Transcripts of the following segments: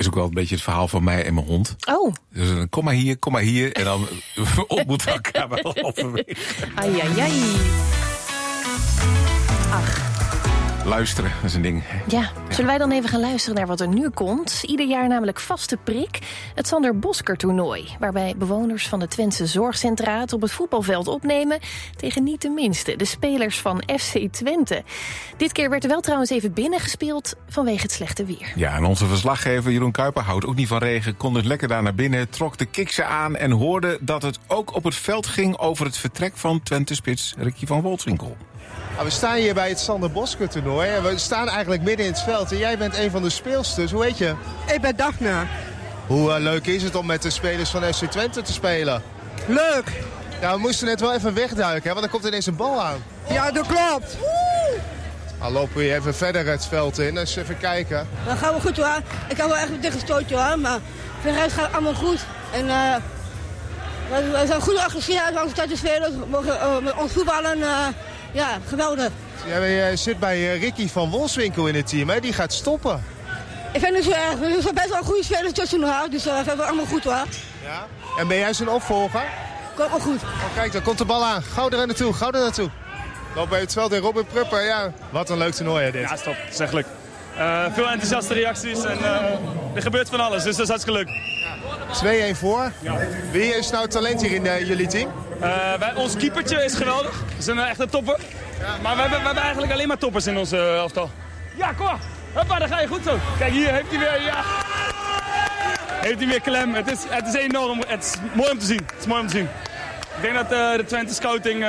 Is ook wel een beetje het verhaal van mij en mijn hond. Oh. Dus kom maar hier. En dan ontmoeten we elkaar wel halverwege. Ai, ai, ai. Ach. Luisteren, dat is een ding. Ja, zullen wij dan even gaan luisteren naar wat er nu komt? Ieder jaar namelijk vaste prik, het Sander Bosker-toernooi. Waarbij bewoners van de Twentse zorgcentra het op het voetbalveld opnemen tegen niet de minste, de spelers van FC Twente. Dit keer werd er wel trouwens even binnengespeeld vanwege het slechte weer. Ja, en onze verslaggever Jeroen Kuiper houdt ook niet van regen, kon dus lekker daar naar binnen, trok de kiksen aan en hoorde dat het ook op het veld ging over het vertrek van Twente-spits Ricky van Wolfswinkel. We staan hier bij het Sander Bosker-toernooi en we staan eigenlijk midden in het veld. En jij bent een van de speelsters. Hoe heet je? Ik ben Daphne. Hoe leuk is het om met de spelers van FC Twente te spelen? Leuk. Ja, we moesten net wel even wegduiken, hè, want er komt ineens een bal aan. Ja, dat klopt. Dan lopen we hier even verder het veld in, dus even kijken. Dan gaan we goed hoor. Ik heb wel echt een dikke stootje hoor, maar voor de rest gaat het allemaal goed. En we zijn goed agressief uit onze tijd te spelen. We mogen met ons voetballen. Ja, geweldig. Jij zit bij Ricky van Wolfswinkel in het team, hè? Die gaat stoppen. Ik vind het zo erg. We zijn best wel goede spelers tussen haar, dus dat vinden we allemaal goed hoor. Ja? En ben jij zijn opvolger? Komt wel goed. Oh, kijk, daar komt de bal aan. Gauw er naartoe. Loop bij het veld in Robin Prupper, ja. Wat een leuk toernooi hè, dit. Ja, stop. Het is echt leuk. Veel enthousiaste reacties en er gebeurt van alles, dus dat is hartstikke leuk. 2-1 voor. Ja. Wie is nou talent hier in jullie team? Ons keepertje is geweldig. We zijn echt een topper. Ja. Maar we hebben eigenlijk alleen maar toppers in ons elftal. Ja, kom maar. Hoppa, daar ga je goed zo. Kijk, hier heeft hij weer, ja. Heeft hij weer klem. Het is enorm. Het is mooi om te zien. Ik denk dat de Twente scouting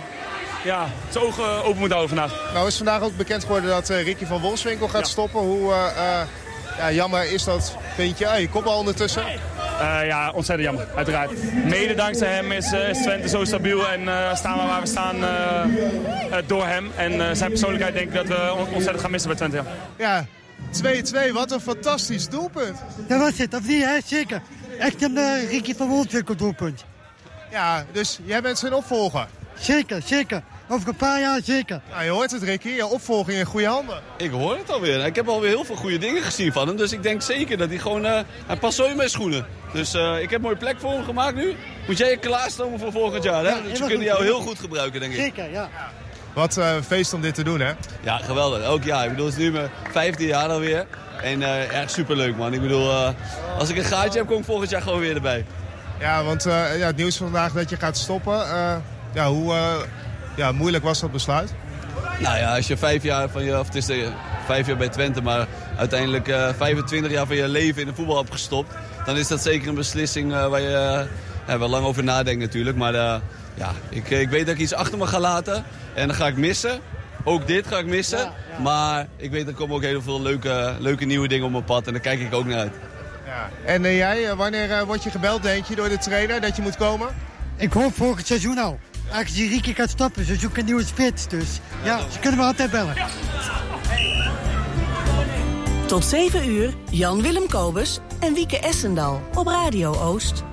zijn ogen open moet houden vandaag. Nou is vandaag ook bekend geworden dat Ricky van Wolfswinkel gaat stoppen. Hoe jammer is dat, vind je? Je kopbal ondertussen. Ja, ontzettend jammer, uiteraard. Mede dankzij hem is Twente zo stabiel en staan we waar we staan door hem. En zijn persoonlijkheid denk ik dat we ontzettend gaan missen bij Twente. Ja, 2-2, wat een fantastisch doelpunt. Dat was het, of niet? Hè? Zeker. Echt een Ricky van Wolfswinkel doelpunt. Ja, dus jij bent zijn opvolger. Zeker. Over een paar jaar zeker. Nou, je hoort het, Ricky. Je opvolging in goede handen. Ik hoor het alweer. Ik heb alweer heel veel goede dingen gezien van hem. Dus ik denk zeker dat hij gewoon... hij past zo in mijn schoenen. Dus ik heb een mooie plek voor hem gemaakt nu. Moet jij je klaarstomen voor volgend jaar, hè? Dus we kunnen jou heel goed gebruiken, denk ik. Zeker, ja. Wat feest om dit te doen, hè? Ja, geweldig. Elk jaar. Ik bedoel, het is nu mijn 15e jaar alweer. En echt superleuk, man. Ik bedoel, als ik een gaatje heb, kom ik volgend jaar gewoon weer erbij. Ja, want het nieuws vandaag dat je gaat stoppen. Hoe moeilijk was dat besluit? Nou ja, als je 5 jaar het is 5 jaar bij Twente, maar uiteindelijk 25 jaar van je leven in de voetbal hebt gestopt, dan is dat zeker een beslissing waar je wel lang over nadenkt natuurlijk. Maar ik weet dat ik iets achter me ga laten en dan ga ik missen. Ook dit ga ik missen, ja. Maar ik weet dat er komen ook heel veel leuke nieuwe dingen op mijn pad en daar kijk ik ook naar uit. Ja. En jij, wanneer word je gebeld, denk je, door de trainer dat je moet komen? Ik hoop volgend seizoen al. Aangezien Ricky gaat stoppen, ze zoeken een nieuwe spits. Dus ja, ze kunnen me altijd bellen. Tot 7 uur, Jan Willem Kobus en Wieke Essendal op Radio Oost.